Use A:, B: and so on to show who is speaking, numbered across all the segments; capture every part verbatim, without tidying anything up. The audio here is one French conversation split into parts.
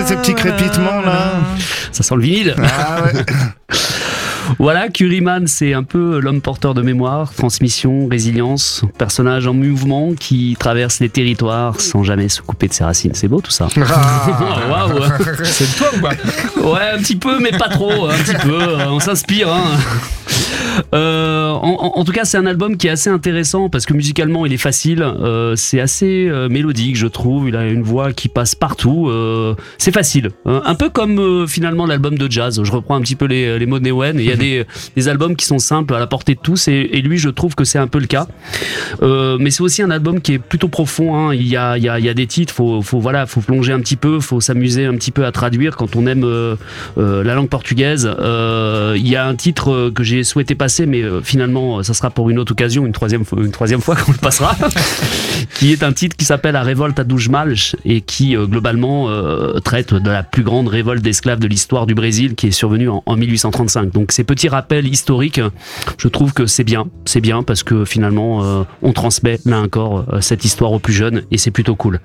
A: c'est ces petits crépitements là.
B: Ça sent le vinyle.
A: Ah ouais.
B: Voilà, Curryman, c'est un peu l'homme porteur de mémoire, transmission, résilience, personnage en mouvement qui traverse les territoires sans jamais se couper de ses racines. C'est beau tout ça.
A: Ah.
B: Waouh.
C: C'est de toi ou pas?
B: Ouais, un petit peu, mais pas trop. Un petit peu, on s'inspire. Hein. Euh, en, en tout cas, c'est un album qui est assez intéressant parce que musicalement, il est facile. Euh, c'est assez euh, mélodique, je trouve. Il a une voix qui passe partout. Euh, c'est facile. Hein. Un peu comme euh, finalement l'album de jazz. Je reprends un petit peu les, les mots de Newen. Il y a des, des albums qui sont simples à la portée de tous et, et lui, je trouve que c'est un peu le cas. Euh, mais c'est aussi un album qui est plutôt profond. Hein. Il y a, il y a, il y a des titres. Faut, faut voilà, faut plonger un petit peu. Faut s'amuser un petit peu à traduire quand on aime euh, euh, la langue portugaise. Euh, il y a un titre que j'ai souhaité passer, mais euh, finalement, ça sera pour une autre occasion, une troisième, une troisième fois qu'on le passera, qui est un titre qui s'appelle La Revolta dos Males et qui, euh, globalement, euh, traite de la plus grande révolte d'esclaves de l'histoire du Brésil qui est survenue en, en mille huit cent trente-cinq. Donc, ces petits rappels historiques, je trouve que c'est bien. C'est bien parce que finalement, euh, on transmet là encore euh, cette histoire aux plus jeunes et c'est plutôt cool.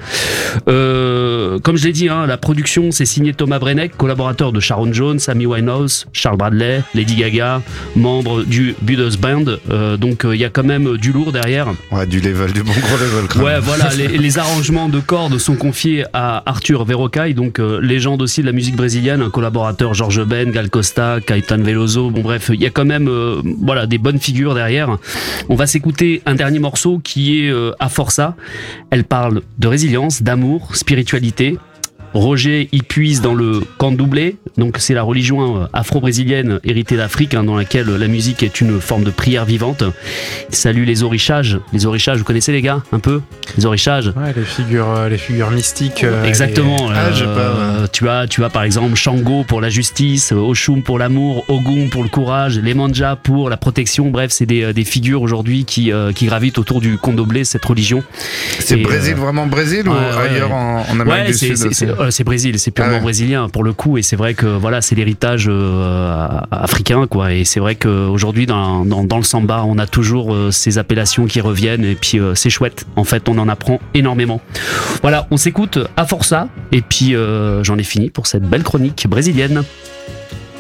B: Euh, comme je l'ai dit, hein, la production, c'est signé Thomas Brenneck, collaborateur de Sharon Jones, Amy Winehouse, Charles Bradley, Lady Gaga, membre du Buddha's Band, euh, donc il euh, y a quand même du lourd derrière.
A: Ouais, du level, du bon gros level quand même.
B: Ouais, voilà, les, les arrangements de cordes sont confiés à Arthur Verocai, donc euh, légende aussi de la musique brésilienne, un collaborateur, Jorge Ben, Gal Costa, Caetano Veloso, bon bref, il y a quand même euh, voilà, des bonnes figures derrière. On va s'écouter un dernier morceau qui est euh, A Força. Elle parle de résilience, d'amour, spiritualité. Roger y puise dans le candomblé, donc c'est la religion afro-brésilienne héritée d'Afrique, hein, dans laquelle la musique est une forme de prière vivante. Il salue les orichages. Les orichages, vous connaissez les gars, un peu? Les orichages.
C: Ouais, les figures, les figures mystiques. Euh,
B: Exactement.
C: Les...
B: Euh,
A: ah, j'ai pas, ouais.
B: tu as, tu as par exemple Shango pour la justice, Oshun pour l'amour, Ogun pour le courage, les Manja pour la protection. Bref, c'est des, des figures aujourd'hui qui, euh, qui gravitent autour du candomblé, cette religion.
A: C'est
B: Et,
A: Brésil,
B: euh,
A: vraiment Brésil,
B: ouais,
A: ou
B: ouais,
A: ailleurs
B: ouais.
A: en, en Amérique
B: ouais,
A: du
B: c'est,
A: Sud
B: c'est, c'est, euh, c'est Brésil, c'est purement
A: ah ouais.
B: brésilien pour le coup, et c'est vrai que voilà, c'est l'héritage euh, africain, quoi. Et c'est vrai qu'aujourd'hui dans, dans, dans le samba, on a toujours euh, ces appellations qui reviennent, et puis euh, c'est chouette. En fait, on en apprend énormément. Voilà, on s'écoute A Força, et puis euh, j'en ai fini pour cette belle chronique brésilienne.